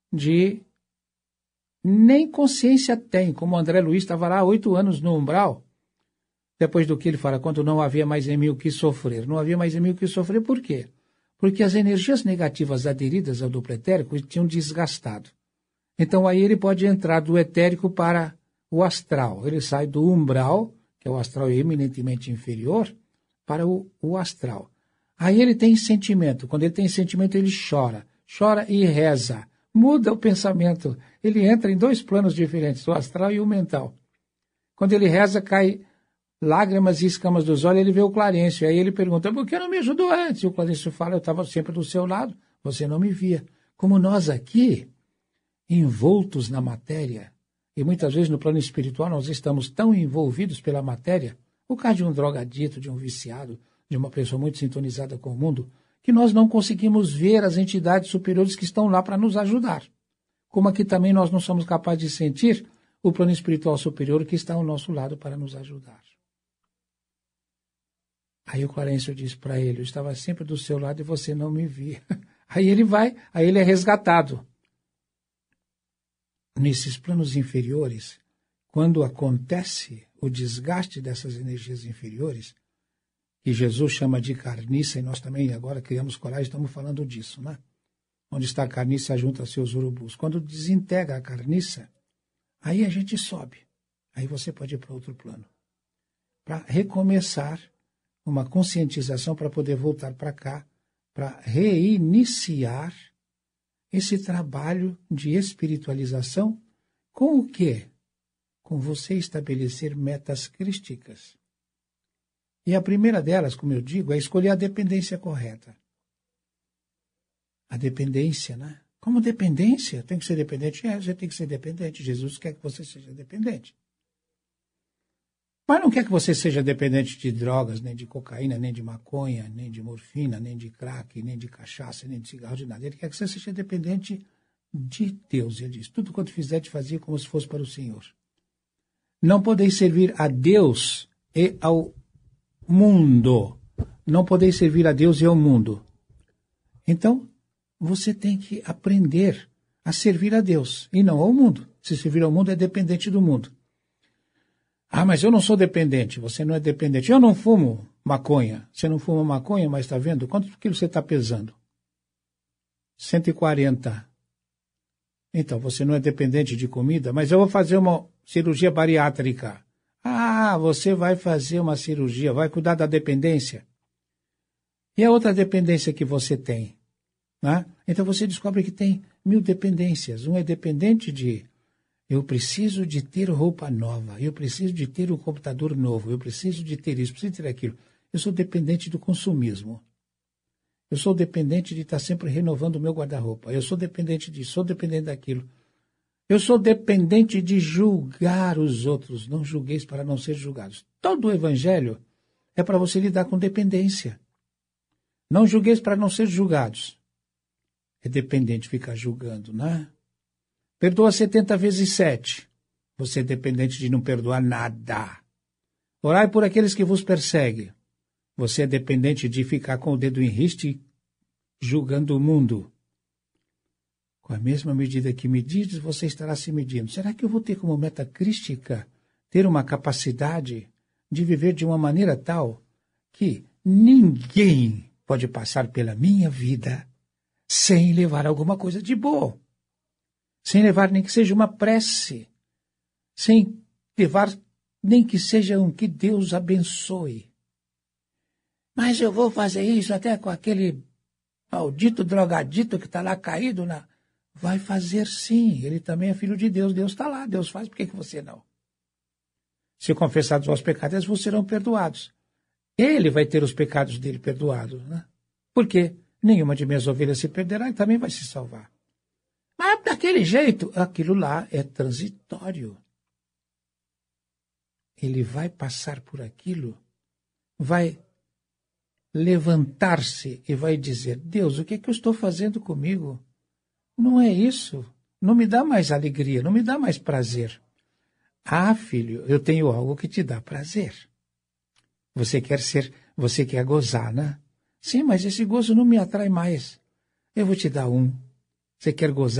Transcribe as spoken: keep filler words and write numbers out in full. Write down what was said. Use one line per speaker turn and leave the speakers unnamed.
de nem consciência tem, como o André Luiz estava lá oito anos no umbral, depois do que ele fala, quando não havia mais em mim o que sofrer. Não havia mais em mim o que sofrer, por quê? Porque as energias negativas aderidas ao duplo etérico tinham desgastado. Então aí ele pode entrar do etérico para o astral. Ele sai do umbral, que é o astral eminentemente inferior, para o, o astral. Aí ele tem sentimento. Quando ele tem sentimento, ele chora. Chora e reza. Muda o pensamento. Ele entra em dois planos diferentes, o astral e o mental. Quando ele reza, cai lágrimas e escamas dos olhos, ele vê o Clarencio. Aí ele pergunta, por que não me ajudou antes? E o Clarencio fala, eu estava sempre do seu lado, você não me via. Como nós aqui, envoltos na matéria, e muitas vezes no plano espiritual nós estamos tão envolvidos pela matéria, o caso de um drogadito, de um viciado, de uma pessoa muito sintonizada com o mundo, que nós não conseguimos ver as entidades superiores que estão lá para nos ajudar. Como aqui também nós não somos capazes de sentir o plano espiritual superior que está ao nosso lado para nos ajudar. Aí o Clarencio diz para ele, eu estava sempre do seu lado e você não me via. Aí ele vai, aí ele é resgatado. Nesses planos inferiores, quando acontece o desgaste dessas energias inferiores, que Jesus chama de carniça, e nós também agora criamos coragem, estamos falando disso, né? Onde está a carniça, junta-se os urubus. Quando desintegra a carniça, aí a gente sobe. Aí você pode ir para outro plano. Para recomeçar uma conscientização para poder voltar para cá, para reiniciar esse trabalho de espiritualização com o quê? Com você estabelecer metas crísticas. E a primeira delas, como eu digo, é escolher a dependência correta. A dependência, né? Como dependência? Tem que ser dependente? É, você tem que ser dependente. Jesus quer que você seja dependente. Mas não quer que você seja dependente de drogas, nem de cocaína, nem de maconha, nem de morfina, nem de crack, nem de cachaça, nem de cigarro, de nada. Ele quer que você seja dependente de Deus. Ele diz, tudo quanto fizer, te fazia como se fosse para o Senhor. Não podeis servir a Deus e ao mundo. Não podeis servir a Deus e ao mundo. Então, você tem que aprender a servir a Deus e não ao mundo. Se servir ao mundo é dependente do mundo. Ah, mas eu não sou dependente. Você não é dependente. Eu não fumo maconha. Você não fuma maconha, mas está vendo? Quanto quilos você está pesando? cento e quarenta. Então, você não é dependente de comida, mas eu vou fazer uma cirurgia bariátrica. Ah, você vai fazer uma cirurgia, vai cuidar da dependência. E a outra dependência que você tem? Né? Então, você descobre que tem mil dependências. Um é dependente de... Eu preciso de ter roupa nova, eu preciso de ter um computador novo, eu preciso de ter isso, preciso de ter aquilo. Eu sou dependente do consumismo. Eu sou dependente de estar sempre renovando o meu guarda-roupa. Eu sou dependente disso, sou dependente daquilo. Eu sou dependente de julgar os outros. Não julgueis para não ser julgados. Todo o evangelho é para você lidar com dependência. Não julgueis para não ser julgados. É dependente ficar julgando, né? Perdoa setenta vezes sete. Você é dependente de não perdoar nada. Orai por aqueles que vos perseguem. Você é dependente de ficar com o dedo em riste julgando o mundo. Com a mesma medida que medides, você estará se medindo. Será que eu vou ter como meta crística ter uma capacidade de viver de uma maneira tal que ninguém pode passar pela minha vida sem levar alguma coisa de bom? Sem levar nem que seja uma prece, sem levar nem que seja um que Deus abençoe. Mas eu vou fazer isso até com aquele maldito drogadito que está lá caído na... Vai fazer sim, ele também é filho de Deus, Deus está lá, Deus faz, por que, que você não? Se confessados os pecados, eles vos serão perdoados. Ele vai ter os pecados dele perdoados, né? Porque nenhuma de minhas ovelhas se perderá e também vai se salvar. Mas daquele jeito, aquilo lá é transitório. Ele vai passar por aquilo, vai levantar-se e vai dizer, Deus, o que é que eu estou fazendo comigo? Não é isso. Não me dá mais alegria, não me dá mais prazer. Ah, filho, eu tenho algo que te dá prazer. Você quer ser, você quer gozar, né? Sim, mas esse gozo não me atrai mais. Eu vou te dar um. Você quer gozar?